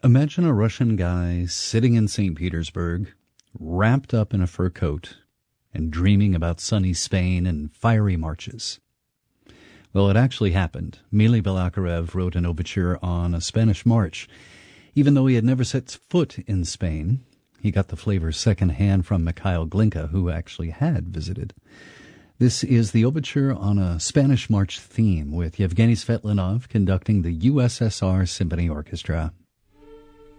Imagine a Russian guy sitting in St. Petersburg, wrapped up in a fur coat, and dreaming about sunny Spain and fiery marches. Well, it actually happened. Mily Balakirev wrote an overture on a Spanish march. Even though he had never set foot in Spain, he got the flavor secondhand from Mikhail Glinka, who actually had visited. This is the overture on a Spanish march theme with Yevgeny Svetlanov conducting the USSR Symphony Orchestra.